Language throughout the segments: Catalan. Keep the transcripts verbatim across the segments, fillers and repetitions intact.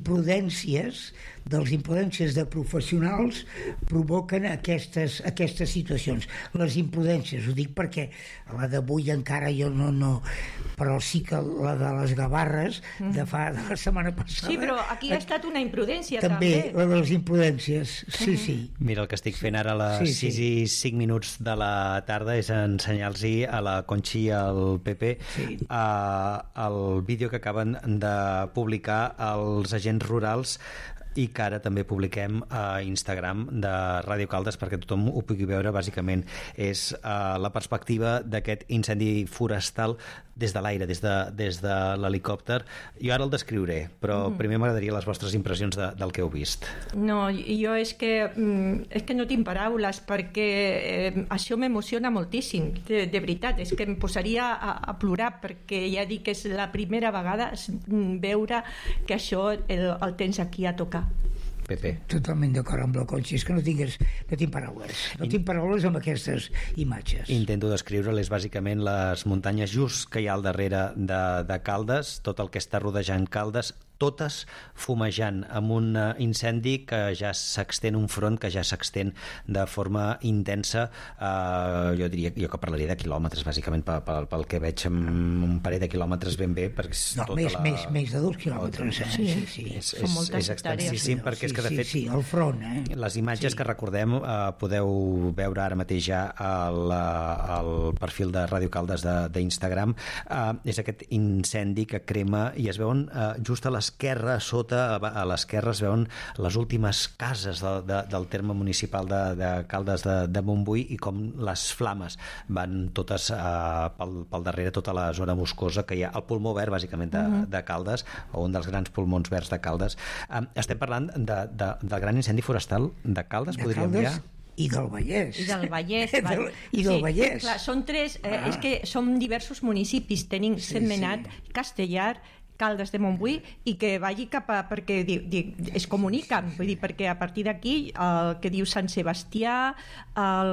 imprudències de les imprudències de professionals provoquen aquestes, aquestes situacions. Les imprudències, ho dic perquè la d'avui encara jo no, no però sí que la de les gavarres de fa de la setmana passada. Sí, però aquí ha estat una imprudència també. També, la de les imprudències, sí, uh-huh. sí. Mira, el que estic fent ara a les sí, sis sí. i cinc minuts de la tarda és ensenyar-los a la Conxi i al Pepe sí. uh, el vídeo que acaben de publicar els agents rurals i que ara també publiquem a Instagram de Ràdio Caldes perquè tothom ho pugui veure. Bàsicament és uh, la perspectiva d'aquest incendi forestal des de l'aire, des de, des de l'helicòpter. Jo ara el descriuré, però mm. primer m'agradaria les vostres impressions de, del que heu vist. No, jo és que, és que no tinc paraules perquè eh, això m'emociona moltíssim, de, de veritat, és que em posaria a, a plorar perquè ja dic que és la primera vegada veure que això el, el tens aquí a tocar. Pepe. Totalment d'acord amb la Conxi, és que no, tingues, no tinc paraules no tinc paraules amb aquestes imatges. Intento descriure-les bàsicament les muntanyes just que hi ha al darrere de, de Caldes, tot el que està rodejant Caldes, totes fumejant amb un incendi que ja s'extén, un front que ja s'extén de forma intensa, eh, jo diria jo que parlaria de quilòmetres bàsicament pel, pel, pel que veig, amb un parell de quilòmetres ben bé, perquè és no, tota més, la... més, més de dos quilòmetres eh? sí, sí, sí. És, és, és extensíssim sí, perquè és que de fet sí, sí, el front, eh? les imatges sí. que recordem eh, podeu veure ara mateix ja al, al perfil de Ràdio Caldes d'Instagram, eh, és aquest incendi que crema i es veuen eh, just a l'esquerra, a sota, a l'esquerra es veuen les últimes cases de, de, del terme municipal de, de Caldes de, de Montbui i com les flames van totes eh, pel, pel darrere, tota la zona boscosa que hi ha, el pulmó verd bàsicament de, uh-huh. de Caldes, o un dels grans pulmons verds de Caldes. Eh, estem parlant de, de, del gran incendi forestal de Caldes, de podríem Caldes? dir? I del Vallès. I del Vallès. del, I del sí, Vallès. Clar, són tres, eh, ah. és que som diversos municipis, tenim sí, Sentmenat, sí. Castellar, Caldes de Montbui, i que vagi cap a... perquè di, di, es comuniquen, vull dir, perquè a partir d'aquí el que diu Sant Sebastià, el,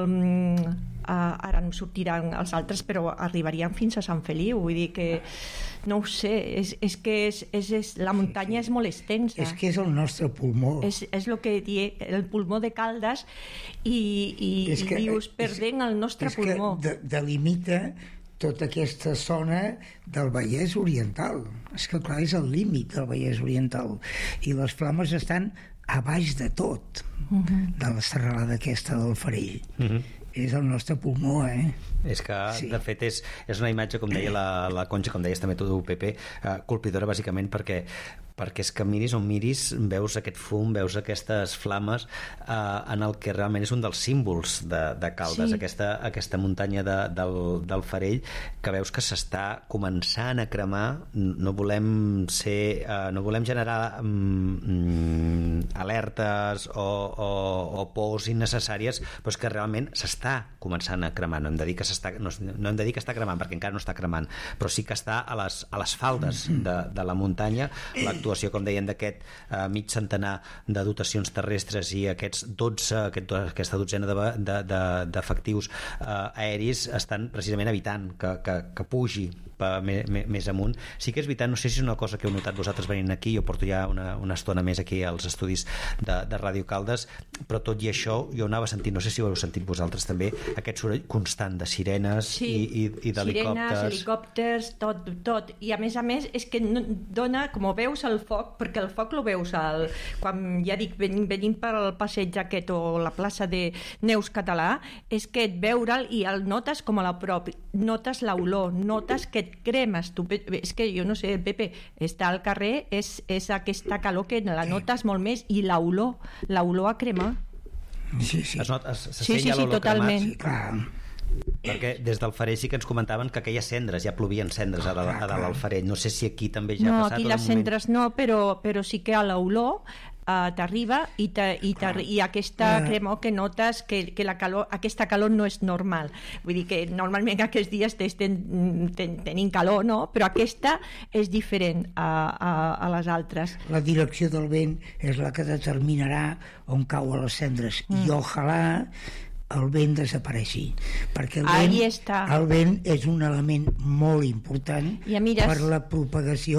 uh, ara no sortiran els altres, però arribarien fins a Sant Feliu, vull dir que no ho sé, és, és que és, és, és, la muntanya és molt extensa. És que és el nostre pulmó. És, és el que di, el pulmó de Caldes i, i, i que, dius, perdent el nostre és pulmó. És que de, delimita tota aquesta zona del Vallès Oriental. És que clar, és el límit del Vallès Oriental i les flames estan a baix de tot, uh-huh. de la serralada aquesta del Farell. Uh-huh. És el nostre pulmó, eh? És que, sí. de fet, és, és una imatge, com deia la, la Conxa, com deies també tu, Pepe, eh, colpidora, bàsicament, perquè perquè és que miris on miris veus aquest fum, veus aquestes flames eh, en el que realment és un dels símbols de, de Caldes, sí. aquesta, aquesta muntanya de, del, del Farell, que veus que s'està començant a cremar. No volem ser eh, no volem generar mm, alertes o, o, o pors innecessàries, però és que realment s'està començant a cremar. No hem de dir que s'està, no, no hem de dir que està cremant, perquè encara no està cremant, però sí que està a les, a les faldes de, de la muntanya. L'actuació, com deien, d'aquest eh, mig centenar de dotacions terrestres i aquests dotze, aquest, aquesta dotzena d'efectius de, de, eh, aeris estan precisament evitant que, que, que pugi per, més, més amunt. Sí que és veritat, no sé si és una cosa que heu notat vosaltres venint aquí, jo porto ja una, una estona més aquí als estudis de, de Ràdio Caldes, però tot i això jo anava sentint, no sé si ho heu sentit vosaltres també, aquest soroll constant de sirenes sí, i, i, i d'helicòpters. Sirenes, helicòpters, tot, tot. I a més a més és que no, dona, com veus el foc, perquè el foc lo veus al, quan ja dic venim, venim pel passeig aquest o la plaça de Neus Català, és que et veure'l i el notes com a la prop, notes l'olor, notes que et cremes tu, és que jo no sé, el Pepe està al carrer, és, és aquesta calor que la notes molt més, i l'olor l'olor a cremar sí, sí. Es not, es, se sí, sí, sí, totalment sí, clar. Perquè des del Farell sí que ens comentaven que aquelles cendres, ja plovien cendres a dalt del Farell, no sé si aquí també ja ha no, passat aquí les cendres no, però, però sí que a l'olor uh, t'arriba i, i, i aquesta uh. cremor que notes que, que la calor, aquesta calor no és normal, vull dir que normalment aquests dies ten, ten, tenim calor, no? Però aquesta és diferent a, a, a les altres. La direcció del vent és la que determinarà on cauen les cendres mm. i ojalà el vent desapareixi, perquè el vent, el vent és un element molt important mires... per la propagació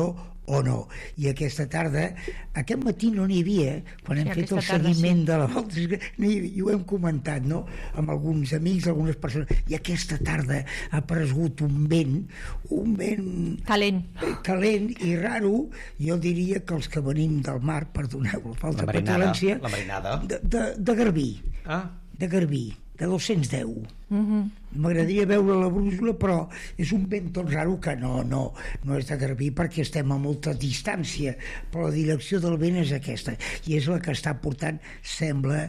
o no. I aquesta tarda, aquest matí no n'hi havia, quan hem sí, fet el tarda, seguiment sí. de la volta, no hi, i ho hem comentat, no?, amb alguns amics, algunes persones, i aquesta tarda ha aparegut un vent, un vent... Calent. Calent i raro, jo diria que els que venim del mar, perdoneu la falta de petulància, la marinada. De, de, de Garbí, ah. de Garbí, de dos-cents deu. Uh-huh. M'agradaria veure la brúixola, però és un vent tot raro que no, no, no és de Garbí perquè estem a molta distància, però la direcció del vent és aquesta, i és la que està portant, sembla,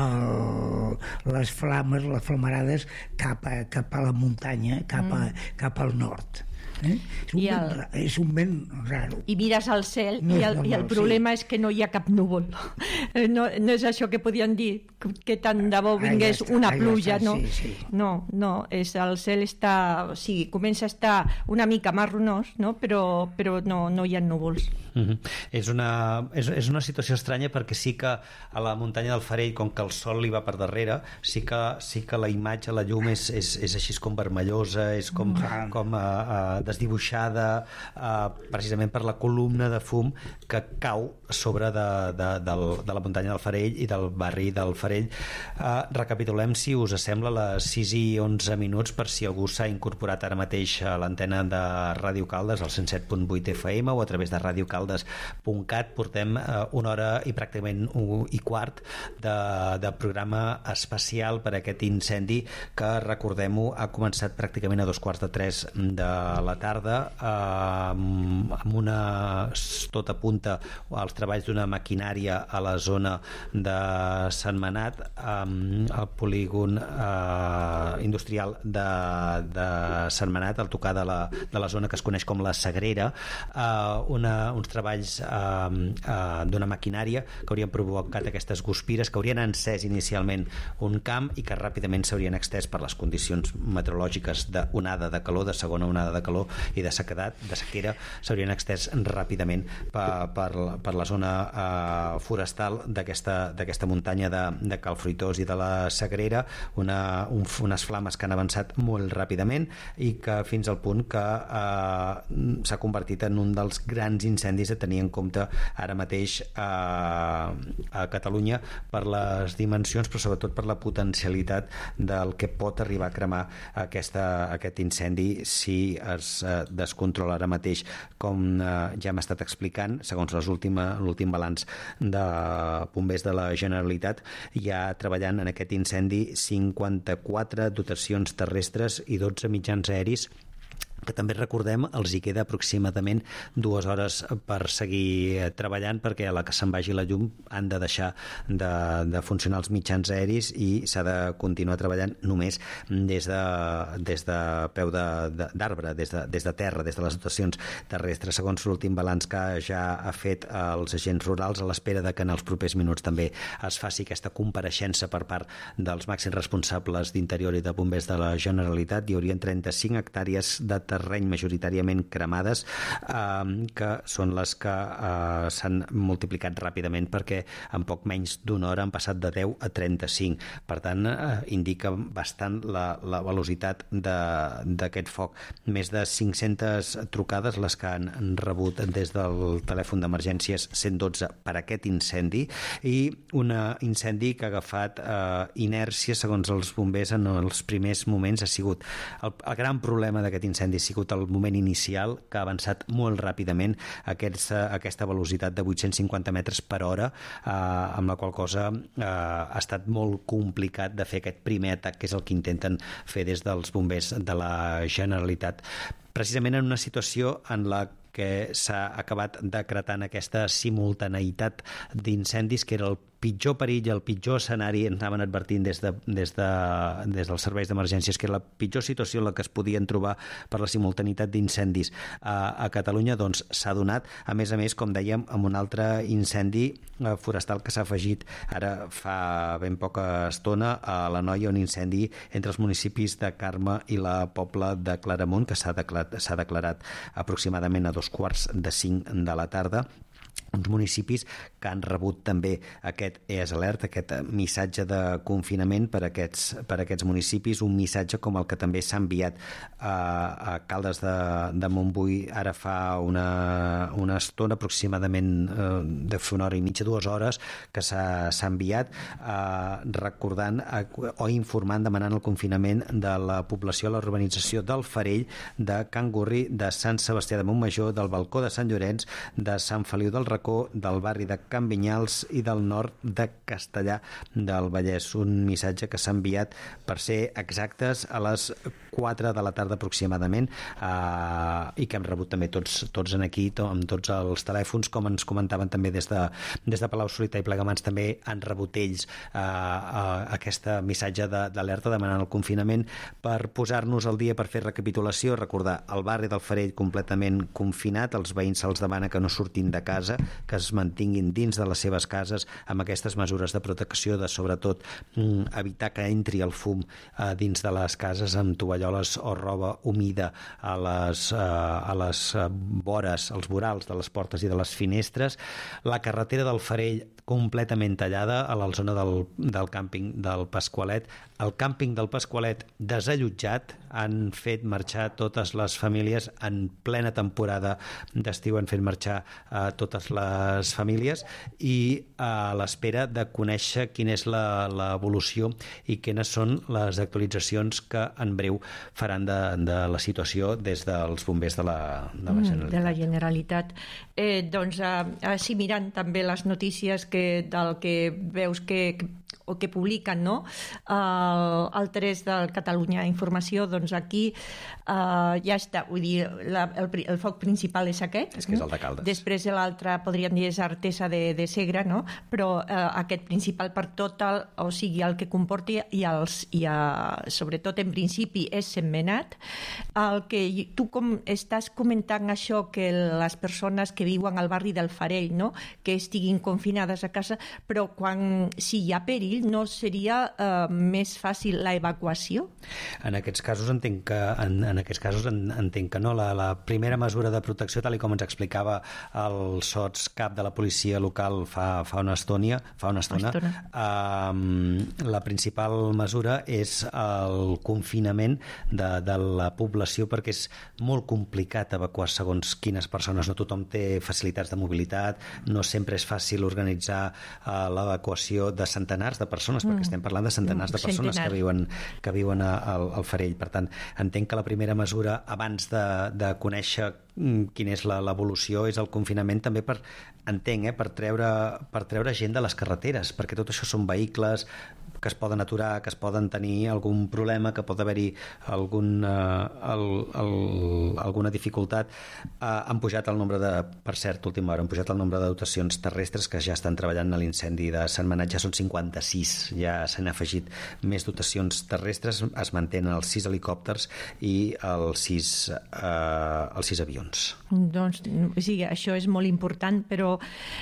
el, les flames, les flamarades cap a, cap a la muntanya, cap, a, mm. cap al nord. Eh? És, un el... vent, és un vent raro. I mires al cel no i, el, normal, i el problema sí. és que no hi ha cap núvol. No, no és això que podien dir, que tant de bo vingués ah, ja una pluja, ja està, no? Sí, sí. No, no, és, el cel està, o sigui, comença a estar una mica marronós, no? però, però no, no hi ha núvols. Mm-hmm. És, una, és, és una situació estranya perquè sí que a la muntanya del Farell, com que el sol li va per darrere, sí que, sí que la imatge, la llum és, és, és així com vermellosa, és com, mm. com uh, uh, desdibuixada uh, precisament per la columna de fum que cau sobre de, de, del, de la muntanya del Farell i del barri del Farell. Uh, recapitulem, si us sembla, les sis i onze minuts per si algú s'ha incorporat ara mateix a l'antena de Ràdio Caldes, al cent set punt vuit F M o a través de radiocaldes punt cat. Portem uh, una hora i pràcticament un i quart de, de programa especial per aquest incendi que, recordem-ho, ha començat pràcticament a dos quarts de tres de la tarda, eh, amb una tot apunta als treballs d'una maquinària a la zona de Sentmenat, eh, al polígon eh, industrial de, de Sentmenat, al tocar de la, de la zona que es coneix com la Sagrera, eh, una, uns treballs eh, eh, d'una maquinària que haurien provocat aquestes guspires, que haurien encès inicialment un camp i que ràpidament s'haurien extès per les condicions meteorològiques d'onada de calor, de segona onada de calor i de sequedat, de sequera, s'haurien extès ràpidament per, per, per la zona eh, forestal d'aquesta muntanya de, de Calfruitós i de la Sagrera, una, un, unes flames que han avançat molt ràpidament i que fins al punt que eh, s'ha convertit en un dels grans incendis a tenir en compte ara mateix eh, a Catalunya per les dimensions, però sobretot per la potencialitat del que pot arribar a cremar aquesta, aquest incendi si es eh, descontrola ara mateix. Com eh, ja hem estat explicant, segons l'últim balanç de bombers de la Generalitat, hi ha treballant en aquest incendi cinquanta-quatre dotacions terrestres i dotze mitjans aeris, que també recordem els hi queda aproximadament dues hores per seguir treballant, perquè a la que se'n vagi la llum han de deixar de, de funcionar els mitjans aeris i s'ha de continuar treballant només des de, des de peu d'arbre, de, des, de, des de terra, des de les dotacions terrestres, segons l'últim balanç que ja ha fet els agents rurals, a l'espera de que en els propers minuts també es faci aquesta compareixença per part dels màxims responsables d'Interior i de Bombers de la Generalitat. Hi haurien trenta-cinc hectàrees de terreny majoritàriament cremades, eh, que són les que eh, s'han multiplicat ràpidament perquè en poc menys d'una hora han passat de deu a trenta-cinc. Per tant, eh, indica bastant la, la velocitat d'aquest foc. Més de cinc-centes trucades les que han rebut des del telèfon d'emergències cent dotze per aquest incendi, i un incendi que ha agafat eh, inèrcia, segons els bombers, en els primers moments. Ha sigut el, el gran problema d'aquest incendi ha sigut el moment inicial, que ha avançat molt ràpidament aquesta, aquesta velocitat de vuit-cents cinquanta metres per hora, eh, amb la qual cosa eh, ha estat molt complicat de fer aquest primer atac, que és el que intenten fer des dels bombers de la Generalitat. Precisament en una situació en la que s'ha acabat decretant aquesta simultaneïtat d'incendis, que era el pitjor perill, el pitjor escenari, ens anaven advertint des, de, des, de, des dels serveis d'emergències, que era la pitjor situació en la que es podien trobar per la simultaneïtat d'incendis a, a Catalunya, doncs s'ha donat, a més a més, com dèiem, amb un altre incendi eh, forestal que s'ha afegit ara fa ben poca estona a l'Anoia, un incendi entre els municipis de Carme i la Pobla de Claramunt, que s'ha declarat, s'ha declarat aproximadament a dos quarts de cinc de la tarda, uns municipis que han rebut també aquest E A S Alert, aquest missatge de confinament per a aquests, per a aquests municipis, un missatge com el que també s'ha enviat a, a Caldes de, de Montbui ara fa una, una estona, aproximadament eh, de fer una hora i mitja, dues hores, que s'ha enviat eh, recordant eh, o informant, demanant el confinament de la població a la urbanització del Farell, de Can Gurri, de Sant Sebastià de Montmajor, del Balcó de Sant Llorenç, de Sant Feliu del Racó, del barri de Can Vinyals i del nord de Castellar del Vallès. Un missatge que s'ha enviat, per ser exactes, a les quatre de la tarda aproximadament, eh, i que hem rebut també tots, tots en aquí, to, amb tots els telèfons, com ens comentaven també des de, des de Palau-solità i Plegamans, també han rebut ells eh, eh, aquest missatge d'alerta demanant el confinament per posar-nos al dia, per fer recapitulació, recordar el barri del Farell completament confinat, els veïns se'ls demana que no surtin de casa, que es mantinguin dins de les seves cases amb aquestes mesures de protecció, de sobretot evitar que entri el fum eh, dins de les cases amb tovalloles o roba humida a les, eh, a les vores, als vorals de les portes i de les finestres. La carretera del Farell completament tallada a la zona del, del càmping del Pasqualet. El càmping del Pasqualet desallotjat, han fet marxar totes les famílies en plena temporada d'estiu, han fet marxar eh, totes les famílies i a l'espera de conèixer quina és l'evolució i quines són les actualitzacions que en breu faran de, de la situació des dels bombers de la, de la Generalitat. De la Generalitat. Eh, doncs, eh, si mirant també les notícies que, del que veus que, o que publiquen, no? El, el tres del Catalunya Informació, doncs aquí eh, ja està, vull dir, la, el, el foc principal és aquest. És que és el de Caldes. Després l'altre, podríem dir, és Artesa de, de Segre, no? Però eh, aquest principal per tot, el, o sigui, el que comporti, i, els, i a, sobretot en principi és Sentmenat. El que tu com estàs comentant això, que les persones que viuen al barri del Farell, no? Que estiguin confinades a casa, però quan, si hi ha perill, no seria eh, més fàcil la evacuació? En aquests casos entenc que, en, en aquests casos entenc que no. La, la primera mesura de protecció, tal com ens explicava el sotscap de la policia local fa, fa una estona, fa una estona, estona. Eh, la principal mesura és el confinament de, de la població, perquè és molt complicat evacuar segons quines persones. No tothom té facilitats de mobilitat, no sempre és fàcil organitzar eh, l'evacuació de centenars de persones, perquè estem parlant de centenars de persones Centenar. que viuen, que viuen al, al Farell. Per tant, entenc que la primera mesura, abans de, de conèixer quina és l'evolució, és el confinament també per, entenc, eh, per, treure, per treure gent de les carreteres, perquè tot això són vehicles que es poden aturar, que es poden tenir algun problema, que pot haver-hi algun, uh, el, el, alguna dificultat. Uh, han pujat el nombre de, per cert, última hora, han pujat el nombre de dotacions terrestres que ja estan treballant a l'incendi de Sentmenat, ja són cinquanta-sis, ja s'han afegit més dotacions terrestres, es mantenen els sis helicòpters i els sis, uh, els sis avions. Doncs sí, això és molt important, però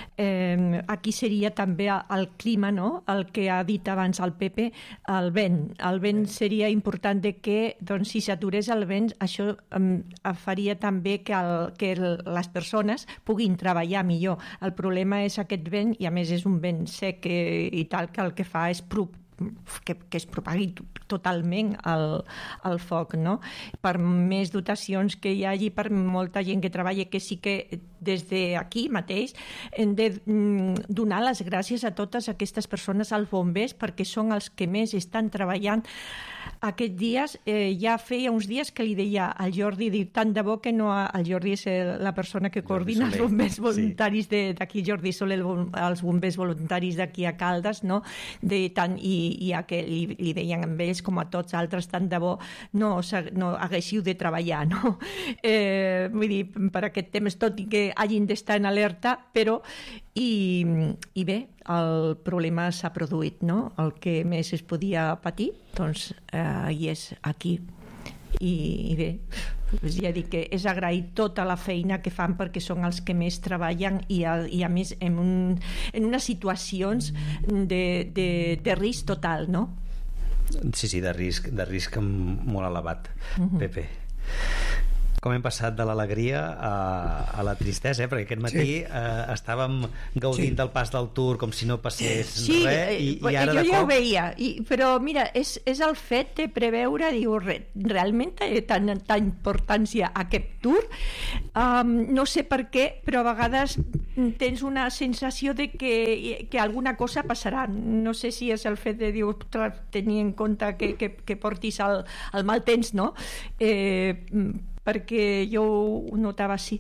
eh, aquí seria també el clima, no? El que ha dit abans el Pepe, el vent. El vent seria important de que, doncs, si s'aturés el vent, això um, faria també que, el, que el, les persones puguin treballar millor. El problema és aquest vent, i a més és un vent sec i, i tal, que el que fa és pro, que, que es propagui totalment el, el foc, no? Per més dotacions que hi hagi, per molta gent que treballa, que sí que des d'aquí mateix hem de donar les gràcies a totes aquestes persones, als bombers, perquè són els que més estan treballant aquests dies. Eh, ja feia uns dies que li deia al Jordi, diu, tant de bo que no... Ha... El Jordi és la persona que coordina els bombers voluntaris sí. d'aquí, Jordi Soler, els bombers voluntaris d'aquí a Caldes, no? De tant, i, i a que li, li deien amb ells com a tots altres, tant de bo no, no haguéssiu de treballar, no? Eh, vull dir, per aquest temps, tot i que hagin d'estar en alerta, però i, i bé, el problema s'ha produït, no? El que més es podia patir, doncs eh, hi és aquí. I, i bé, ja dic que és agrair tota la feina que fan, perquè són els que més treballen i a, i a més en, un, en unes situacions de, de, de risc total, no? Sí, sí, de risc, de risc molt elevat, uh-huh. Pepe. Com hem passat de l'alegria a, a la tristesa, eh? Perquè aquest matí sí. eh, estàvem gaudint sí. del pas del Tour com si no passés sí, res i, i ara jo de ja cop... ho veia, i, però mira, és, és el fet de preveure, diu, re, realment té tan, tan importància aquest Tour, um, no sé per què, però a vegades tens una sensació de que, que alguna cosa passarà, no sé si és el fet de dir, tenir en compte que, que, que portis el, el mal temps, no? Eh, perquè jo ho notava així.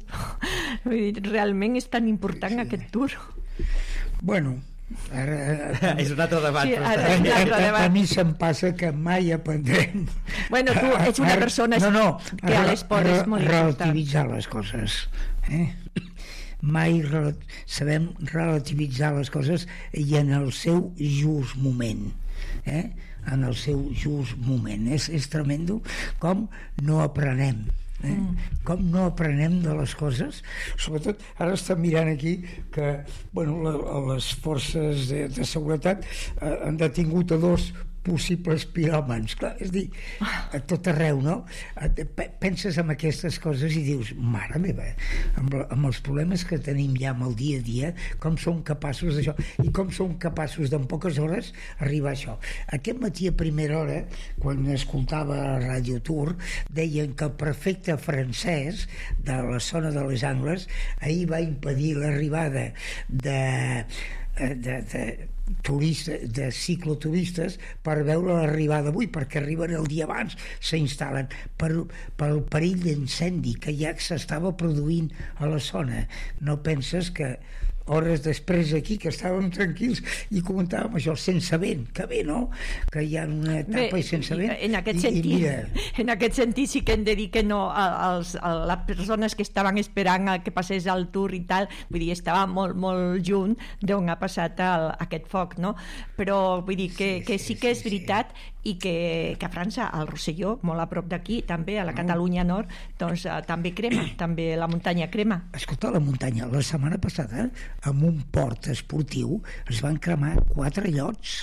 Realment és tan important sí. aquest Tour. Bueno, ara, ara, és un altre debat. Sí, però ara, està... a, a, a, a mi se'm passa que mai aprendrem. Bueno, tu ets una persona no, no, que a l'esport és molt important. Relativitzar les coses. Eh? Mai rel sabem relativitzar les coses i en el seu just moment. Eh? En el seu just moment. És, és tremendo com no aprenem. Eh? Mm. Com no aprenem de les coses, sobretot ara estem mirant aquí que bueno, la, les forces de, de seguretat eh, han detingut a dos possibles piròmans, clar, és dir, a tot arreu, no? Penses en aquestes coses i dius, mare meva, amb, amb els problemes que tenim ja amb el dia a dia, com som capaços d'això, i com som capaços d'en poques hores arribar a això. Aquest matí a primera hora, quan escoltava la Radio Tour, deien que el prefecte francès de la zona de les Angles ahir va impedir l'arribada de... de, de turistes, de cicloturistes per veure l'arribada avui, perquè arriben el dia abans, s'instal·len per, per el perill d'incendi que ja s'estava produint a la zona. No penses que hores després aquí, que estàvem tranquils i comentàvem això, sense vent, que bé, no? Que hi ha una etapa bé, i sense vent. En aquest, i, sentit, i mira... en aquest sentit sí que hem de dir que no, als, a les persones que estaven esperant que passés el Tour i tal, vull dir, estava molt, molt junt d'on ha passat el, aquest foc, no? Però vull dir que, que sí que és veritat i que, que a França, al Rosselló, molt a prop d'aquí, també a la Catalunya Nord, doncs també crema, també la muntanya crema. Escolta, la muntanya, la setmana passada amb un port esportiu es van cremar quatre llots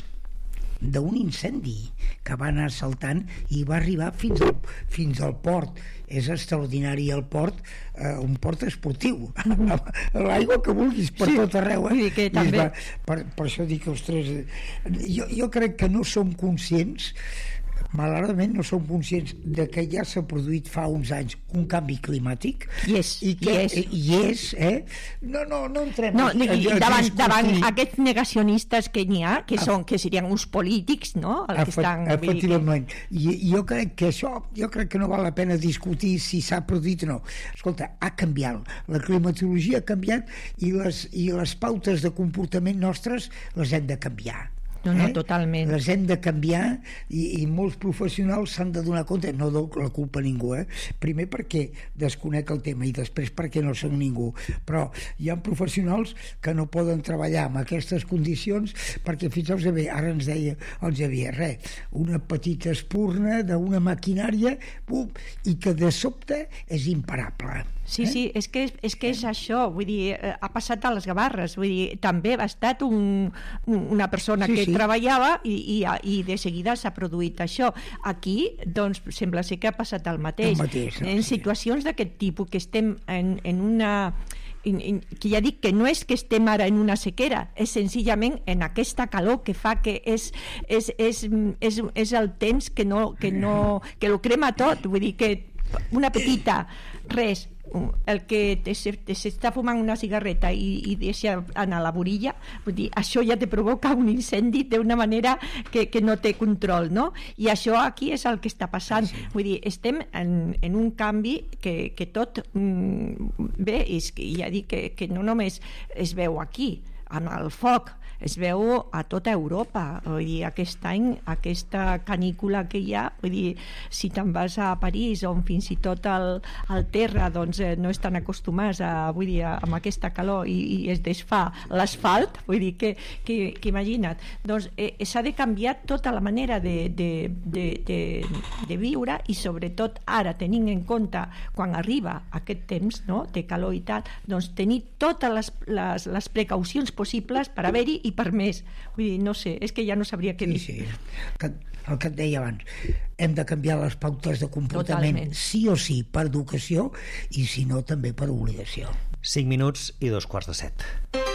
d'un incendi que va anar saltant i va arribar fins al, fins al port. És extraordinari el port, eh, un port esportiu, l'aigua que vulguis per sí, tot arreu, eh? Que també... va, per, per això dic, ostres, jo, jo crec que no som conscients, malauradament no som conscients de que ja s'ha produït fa uns anys un canvi climàtic yes, i que yes. i és, eh? No, no, no entrem no, a, a, a davant, davant aquests negacionistes que n'hi ha, que, són, que serien uns polítics, no? El que estan, efectivament. I jo crec que això, jo crec que no val la pena discutir si s'ha produït o no. Escolta, ha canviat. La climatologia ha canviat i les, i les pautes de comportament nostres les hem de canviar. No, no, eh? Totalment. Les hem de canviar i, i molts professionals s'han de donar compte, no dono la culpa a ningú, eh? Primer perquè desconec el tema i després perquè no soc ningú, però hi ha professionals que no poden treballar en aquestes condicions perquè fins al bé, ara ens deia el Xavier, res, una petita espurna d'una maquinària bum, i que de sobte és imparable. Sí, eh? sí, és que, és que és això, vull dir, ha passat a les Gavarres, vull dir, també ha estat un, una persona sí, que sí. treballava i, i, i de seguida s'ha produït això. Aquí, doncs, sembla ser que ha passat el mateix. El mateix no? En situacions d'aquest tipus, que estem en, en una... In, in, que ja dic que no és que estem ara en una sequera, és senzillament en aquesta calor que fa que és, és, és, és, és el temps que no, que no, que lo crema tot, vull dir que una petita, res, el que s'està fumant una cigarreta i, i deixa anar la vorilla, vull dir, això ja te provoca un incendi d'una manera que, que no té control, no? I això aquí és el que està passant. Sí, sí. Vull dir, estem en, en un canvi que, que tot mm, bé, és que ja dic que, que no només es veu aquí, amb el foc, es veu a tota Europa. Vull dir, aquest any, aquesta canícula que hi ha, vull dir, si te'n vas a París on fins i tot al, al terra doncs, eh, no estan acostumats a, vull dir, a, amb aquesta calor i, i es desfà l'asfalt, vull dir que, que, que imagina't, doncs eh, s'ha de canviar tota la manera de, de, de, de, de viure i sobretot ara tenint en compte quan arriba aquest temps, no?, de calor i tal, doncs tenir totes les, les, les precaucions possibles possibles per haver-hi i per més. Vull dir, no sé, és que ja no sabria què dir. Sí, sí. El que et deia abans, hem de canviar les pautes de comportament. Totalment. Sí o sí per educació i si no també per obligació. cinc minuts i dos quarts de set.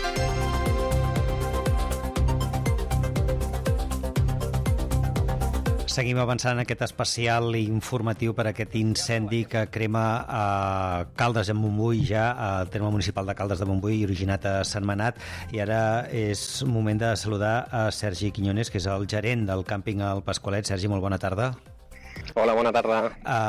Seguim avançant en aquest especial informatiu per aquest incendi que crema a Caldes de Montbui, ja al terme municipal de Caldes de Montbui, originat a Sentmenat. I ara és moment de saludar a Sergi Quiñones, que és el gerent del càmping al Pasqualet. Sergi, molt bona tarda. Hola, bona tarda.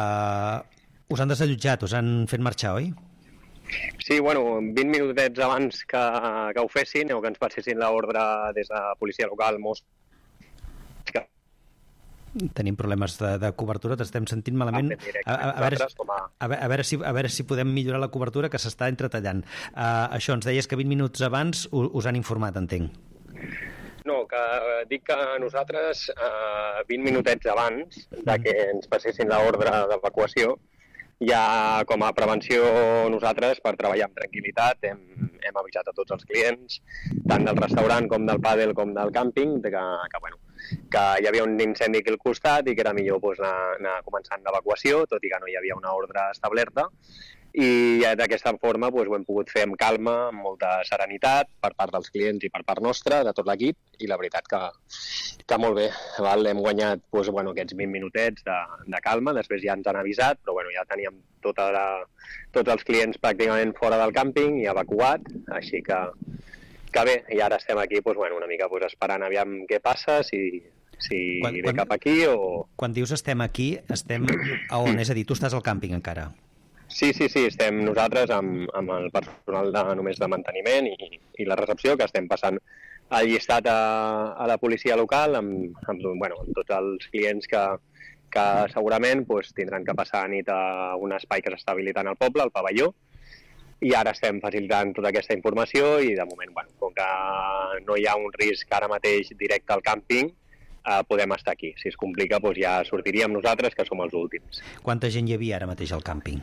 Uh, us han desallotjat, us han fet marxar, oi? Sí, bueno, vint minutets abans que, que ho fessin o que ens passessin l'ordre des de policia local, Mossos, que tenim problemes de, de cobertura, t'estem sentint malament. A, a, a, veure, a, a, veure si, a veure si podem millorar la cobertura, que s'està entretallant. Uh, això, ens deies que vint minuts abans us, us han informat, entenc. No, que dic que nosaltres, uh, vint minutets abans de que ens passessin l'ordre d'evacuació, ja com a prevenció nosaltres, per treballar amb tranquil·litat, hem, hem avisat a tots els clients, tant del restaurant com del pàdel com del càmping, de que, que, bueno, que hi havia un incendi aquí al costat i que era millor doncs, anar, anar començant l'evacuació, tot i que no hi havia una ordre establerta. I d'aquesta forma doncs, ho hem pogut fer amb calma, amb molta serenitat, per part dels clients i per part nostra, de tot l'equip, i la veritat que, que molt bé. Val? Hem guanyat doncs, bueno, aquests vint minutets de, de calma, després ja ens han avisat, però bueno, ja teníem tota la, tots els clients pràcticament fora del càmping i evacuat, així que, que bé, i ara estem aquí doncs, bueno, una mica doncs, esperant aviam què passa, si, si quan, ve quan, cap aquí o... Quan dius estem aquí, estem a on? És a dir, tu estàs al càmping encara? Sí, sí, sí, estem nosaltres amb, amb el personal de, només de manteniment i, i la recepció, que estem passant el llistat a, a la policia local amb, amb, bueno, amb tots els clients que, que segurament doncs, tindran que passar a nit a un espai que s'està habilitant al poble, al pavelló, i ara estem facilitant tota aquesta informació i de moment, bueno, com que no hi ha un risc ara mateix directe al càmping, eh, podem estar aquí. Si es complica, doncs ja sortiríem nosaltres, que som els últims. Quanta gent hi havia ara mateix al càmping?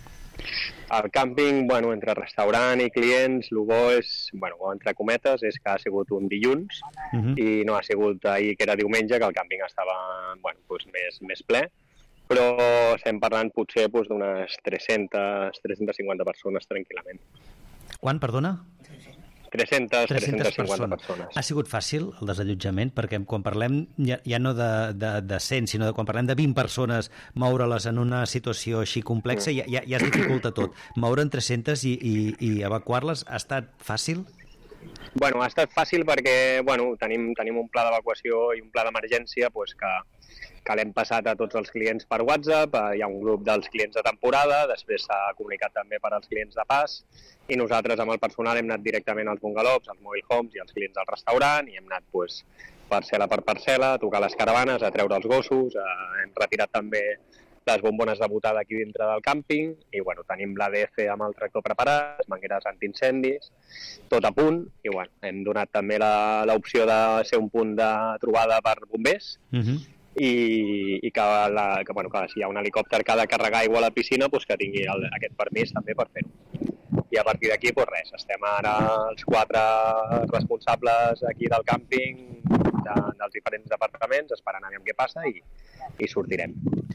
El càmping, bueno, entre restaurant i clients, el bo és, bueno, entre cometes, és que ha sigut un dilluns uh -huh. i no ha sigut ahir, que era diumenge, que el càmping estava, bueno, doncs més, més ple, però estem parlant potser doncs, d'unes tres-centes, tres-centes cinquanta persones tranquil·lament. Quan, perdona? tres-centes, tres-centes cinquanta persones. Ha sigut fàcil el desallotjament? Perquè quan parlem ja, ja no de, de, de cent, sinó de quan parlem de vint persones, moure-les en una situació així complexa, mm. ja, ja, ja es dificulta tot. Moure en tres-centes i, i, i evacuar-les ha estat fàcil? Bueno, ha estat fàcil perquè bueno, tenim, tenim un pla d'evacuació i un pla d'emergència pues, que, que l'hem passat a tots els clients per WhatsApp, hi ha un grup dels clients de temporada, després s'ha comunicat també per als clients de pas, i nosaltres amb el personal hem anat directament als bungalows, als mobile homes i als clients del restaurant, i hem anat pues, parcel·la per parcel·la, a tocar les caravanes, a treure els gossos, eh, hem retirat també les bombones de botada aquí dintre del càmping, i bueno, tenim l'A D F amb el tractor preparat, les mangueres antiincendis, tot a punt, i bueno, hem donat també l'opció de ser un punt de trobada per bombers, uh-huh. i, i que, la, que, bueno, que si hi ha un helicòpter que ha de carregar aigua a la piscina, pues que tingui el, aquest permís també per fer-ho. I a partir d'aquí, pues res, estem ara els quatre responsables aquí del càmping, de, dels diferents departaments, esperant a veure què passa i, i sortirem.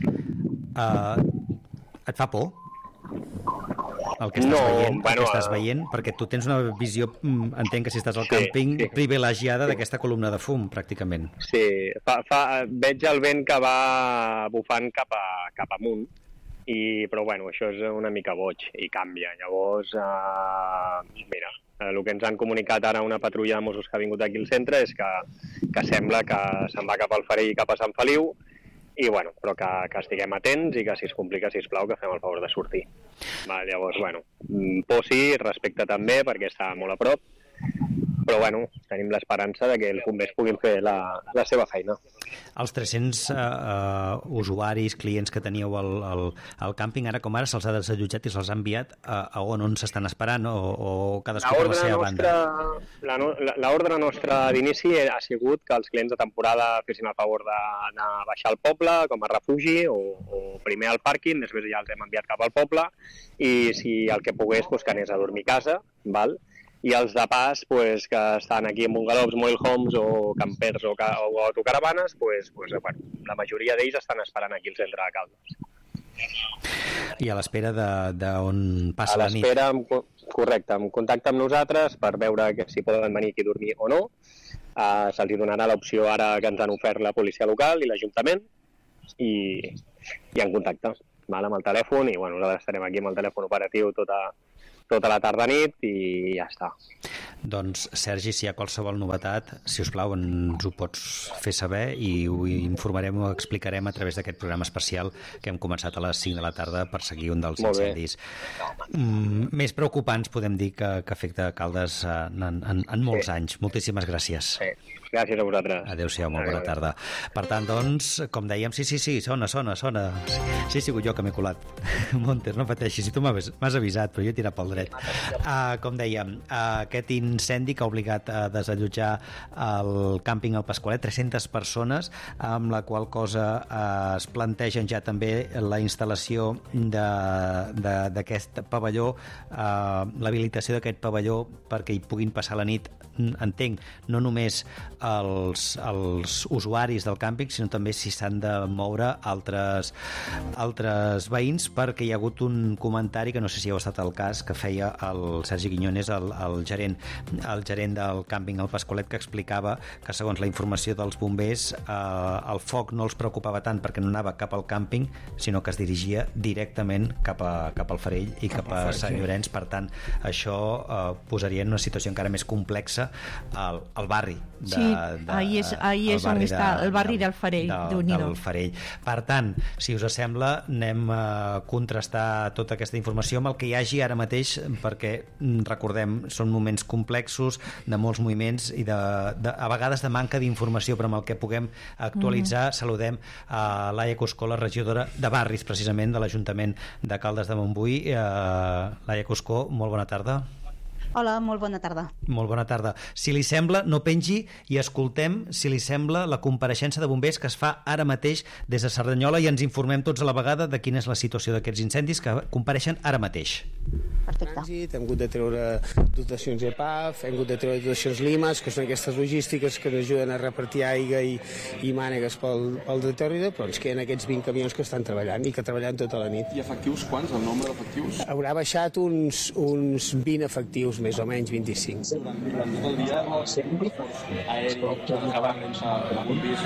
Uh, et fa por el que estàs no, veient? Bueno, el que estàs veient? Perquè tu tens una visió, entenc que si estàs al sí, càmping, sí. privilegiada d'aquesta columna de fum, pràcticament. Sí, fa, fa, veig el vent que va bufant cap, a, cap amunt, i, però bueno, això és una mica boig i canvia. Llavors, eh, mira, el que ens han comunicat ara una patrulla de Mossos que ha vingut aquí al centre és que, que sembla que se'n va cap al Farell i cap a Sant Feliu, i bueno, però que, que estiguem atents i que si es complica, sisplau, que fem el favor de sortir. Va, llavors, bueno, por sí, respecte també, perquè està molt a prop, però bueno, tenim l'esperança de que els bombers puguin fer la, la seva feina. Els tres-cents uh, uh, usuaris, clients que teníeu al, al, al càmping, ara com ara se'ls ha desallotjat i se'ls ha enviat a, a on, on s'estan esperant o, o cadascú per la seva nostra, banda? L'ordre nostre d'inici ha sigut que els clients de temporada fessin el favor d'anar a baixar al poble com a refugi o, o primer al pàrquing, després ja els hem enviat cap al poble i si el que pogués, doncs, que anés a dormir a casa, val? i els de pas pues, que estan aquí en bungalows, mobile homes o campers o, ca o autocaravanes, pues, pues, bueno, la majoria d'ells estan esperant aquí al centre de Caldes. I a l'espera d'on passa la nit. A l'espera, correcte, en contacte amb nosaltres per veure que si poden venir aquí a dormir o no. Uh, Se'ls donarà l'opció ara que ens han ofert la policia local i l'Ajuntament i, i en contacte val, amb el telèfon i bueno, nosaltres estarem aquí amb el telèfon operatiu tota, tota la tarda-nit i ja està. Doncs, Sergi, si hi ha qualsevol novetat, si us plau, ens ho pots fer saber i ho informarem o explicarem a través d'aquest programa especial que hem començat a les cinc de la tarda per seguir un dels incendis mm, més preocupants, podem dir, que, que afecta Caldes en, en, en molts sí. anys. Moltíssimes gràcies. Sí. Gràcies a vosaltres. Adéu-siau, molt bona tarda. Per tant, doncs, com dèiem, sí, sí, sí, sona, sona, sona. Sí, he sigut jo que m'he colat. Montes, no pateixis, si tu m'has avisat, però jo he tirat pel dret. Uh, com dèiem, uh, aquest incendi que ha obligat a desallotjar el càmping al Pasqualet, tres-centes persones, amb la qual cosa uh, es plantegen ja també la instal·lació d'aquest pavelló, uh, l'habilitació d'aquest pavelló perquè hi puguin passar la nit, entenc, no només els, els usuaris del càmping, sinó també si s'han de moure altres, altres veïns, perquè hi ha hagut un comentari, que no sé si heu estat al cas, que feia el Sergi Quiñones, el, el, gerent, el gerent del càmping al Pasqualet, que explicava que segons la informació dels bombers eh, el foc no els preocupava tant perquè no anava cap al càmping, sinó que es dirigia directament cap, a, cap al Farell i cap, cap a Sant Llorenç. Per tant, això eh, posaria en una situació encara més complexa al, al barri de, sí, de, ahí és, ahí és on està el barri del Farell, del, del Farell. Per tant, si us sembla, anem a contrastar tota aquesta informació amb el que hi hagi ara mateix, perquè recordem, són moments complexos de molts moviments i de, de, a vegades de manca d'informació, però amb el que puguem actualitzar mm. saludem a Laia Cuscó, la regidora de barris precisament de l'Ajuntament de Caldes de Montbui. eh, Laia Cuscó, molt bona tarda. Hola, molt bona tarda. Molt bona tarda. Si li sembla, no pengi i escoltem, si li sembla, la compareixença de bombers que es fa ara mateix des de Cerdanyola i ens informem tots a la vegada de quina és la situació d'aquests incendis que compareixen ara mateix. Perfecte. Hem hagut de treure dotacions E P A F, hem hagut de treure dotacions Limas, que són aquestes logístiques que ens ajuden a repartir aigua i, i mànegues pel, pel territori, però ens queden aquests vint camions que estan treballant i que treballen tota la nit. I efectius quants, el nombre d'efectius? Haurà baixat uns, uns vint efectius, més o menys vint-i-cinc. Durant, durant tot el dia, el centre aeri que va començar a bombers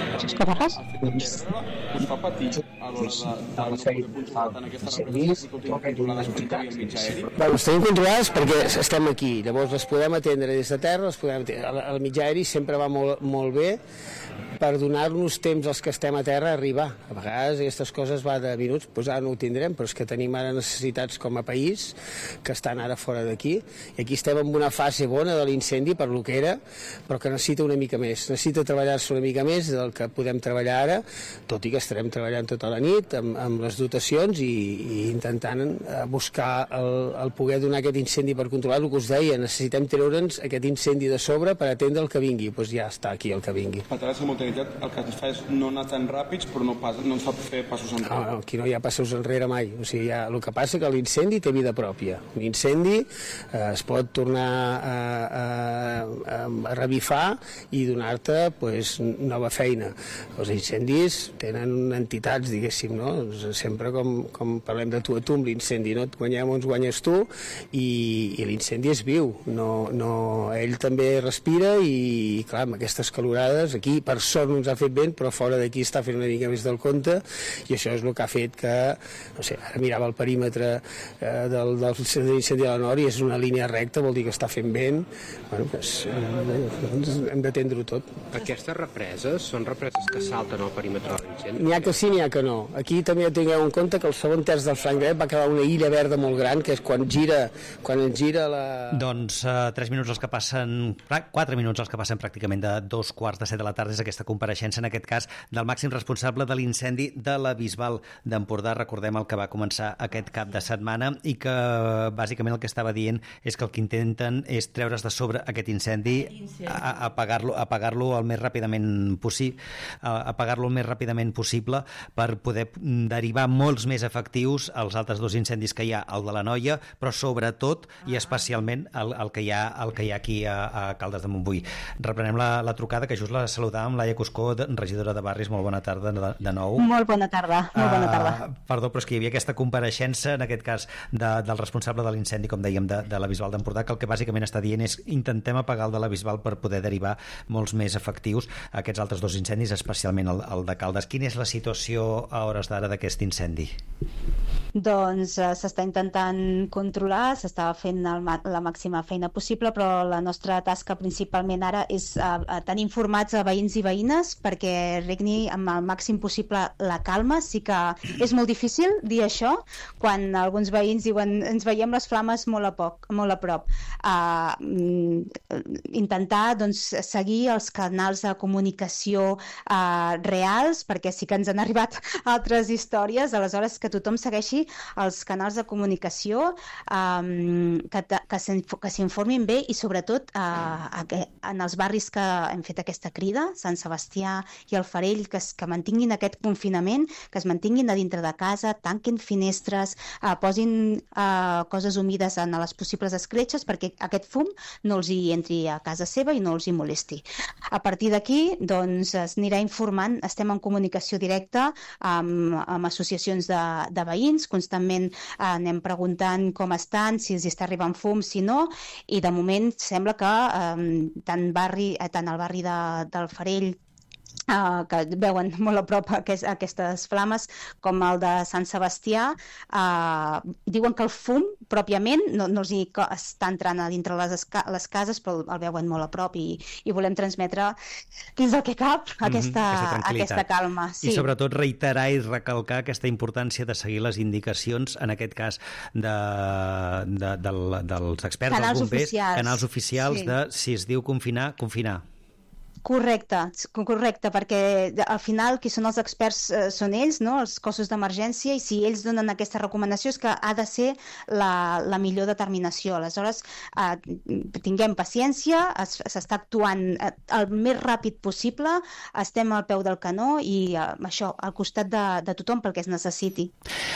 us fa patir a l'hora de, de no poder controlar tant aquestes representacions i que ho tinguin controlades perquè hi havia mig aeri? Bueno, les tenim controlades perquè estem aquí, llavors les podem atendre des de terra, les podem atendre. El, el mig aeri sempre va molt, molt bé per donar-nos temps als que estem a terra a arribar. A vegades aquestes coses va de minuts, doncs ara no ho tindrem, però és que tenim ara necessitats com a país que estan ara fora d'aquí, i aquí estem en una fase bona de l'incendi per lo que era, però que necessita una mica més, necessita treballar-se una mica més del que podem treballar ara, tot i que estarem treballant tota la nit amb, amb les dotacions i, i intentant buscar el, el poder donar aquest incendi per controlar el que us deia, necessitem treure'ns aquest incendi de sobre per atendre el que vingui, doncs ja està aquí el que vingui. El que ens fa és no anar tan ràpids, però no, pas, no ens fa fer passos enrere. No, no, aquí no hi ha passos enrere mai. O sigui, ja, el que passa que l'incendi té vida pròpia. L'incendi eh, es pot tornar a, a, a, a revifar i donar-te pues, nova feina. Els incendis tenen entitats, diguéssim, no? Sempre com, com parlem de tu a tu amb l'incendi, no et guanyem o ens guanyes tu, i, i l'incendi és viu. No, no, ell també respira i, clar, amb aquestes calorades, aquí per sort no ens ha fet vent, però fora d'aquí està fent una mica més del compte, i això és el que ha fet que, no sé, ara mirava el perímetre eh, del, del incendi de la Nord i és una línia recta, vol dir que està fent vent. Bueno, pues, eh, hem d'atendre-ho tot. Aquestes represes són represes que salten al perímetre de l'incendi? N'hi ha que sí, n'hi ha que no. Aquí també tingueu en compte que el segon terç del Franc Dret va quedar una illa verda molt gran, que és quan gira, quan ens gira la... Doncs uh, tres minuts els que passen, quatre minuts els que passen pràcticament de dos quarts de set de la tarda és aquesta compareixença, en aquest cas, del màxim responsable de l'incendi de la Bisbal d'Empordà. Recordem el que va començar aquest cap de setmana i que, bàsicament, el que estava dient és que el que intenten és treure's de sobre aquest incendi, a- apagar-lo apagar-lo el més ràpidament possible, apagar-lo el més ràpidament possible per poder derivar molts més efectius als altres dos incendis que hi ha, el de la Noia, però sobretot i especialment el, el, que, hi ha, el que hi ha aquí a, a Caldes de Montbui. Reprenem la, la trucada, que just la saludàvem, Laia Cuscó, regidora de Barris. Molt bona tarda de, de nou. Molt bona tarda, molt bona tarda. Uh, perdó, però és que hi havia aquesta compareixença, en aquest cas, de, del responsable de l'incendi, com dèiem, de, de la Bisbal d'Empordà, que el que bàsicament està dient és intentem apagar el de la Bisbal per poder derivar molts més efectius a aquests altres dos incendis, especialment el, el de Caldes. Quina és la situació a hores d'ara d'aquest incendi? Doncs eh, s'està intentant controlar, s'està fent el, la màxima feina possible, però la nostra tasca principalment ara és eh, tenir informats a veïns i veïnes perquè regni amb el màxim possible la calma. Sí que és molt difícil dir això quan alguns veïns diuen ens veiem les flames molt a poc, molt a prop. Uh, intentar doncs, seguir els canals de comunicació uh, reals, perquè sí que ens han arribat altres històries, aleshores que tothom segueixi els canals de comunicació, um, que, que s'informin bé i sobretot uh, en els barris que hem fet aquesta crida, Sant Sebastià i el Farell, que, es, que mantinguin aquest confinament, que es mantinguin a dintre de casa, tanquin finestres, uh, posin uh, coses humides en les possibles escletxes perquè aquest fum no els hi entri a casa seva i no els hi molesti. A partir d'aquí, doncs, es anirà informant, estem en comunicació directa amb, amb associacions de, de veïns, constantment eh, anem preguntant com estan, si els està arribant fum, si no, i de moment sembla que eh, tant, barri, eh, tant el barri de, del Farell, Uh, que veuen molt a prop aquest, aquestes flames, com el de Sant Sebastià, uh, diuen que el fum pròpiament no, no els hi està entrant a dintre les, les cases, però el veuen molt a prop i, i volem transmetre dins del que cap aquesta, mm-hmm, aquesta, aquesta calma. Sí. I sobretot reiterar i recalcar aquesta importància de seguir les indicacions, en aquest cas de, de, de, dels experts, canals dels bombers, oficials. canals oficials sí. De si es diu confinar, confinar. Correcte, correcte, perquè al final qui són els experts eh, són ells, no? Els cossos d'emergència, i si ells donen aquesta recomanació és que ha de ser la, la millor determinació. Aleshores, eh, tinguem paciència, s'està actuant eh, el més ràpid possible, estem al peu del canó i eh, això, al costat de, de tothom pel que es necessiti.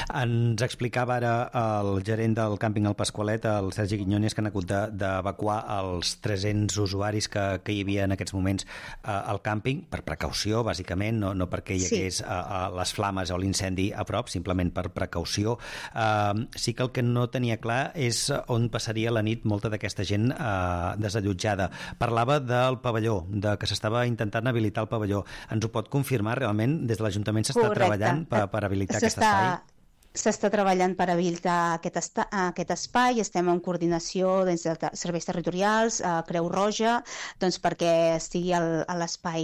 Ens explicava ara el gerent del càmping El Pasqualet, el Sergi Quiñones, que han hagut d'evacuar els tres-cents usuaris que, que hi havia en aquests moments al càmping, per precaució, bàsicament, no, no perquè hi hagués sí. a, a les flames o l'incendi a prop, simplement per precaució. Uh, sí que el que no tenia clar és on passaria la nit molta d'aquesta gent uh, desallotjada. Parlava del pavelló, de que s'estava intentant habilitar el pavelló. Ens ho pot confirmar realment? Des de l'Ajuntament s'està treballant per, per habilitar aquest espai? S'està treballant per habilitar aquest, esta, aquest espai, estem en coordinació des de serveis territorials, a Creu Roja, doncs perquè estigui el, a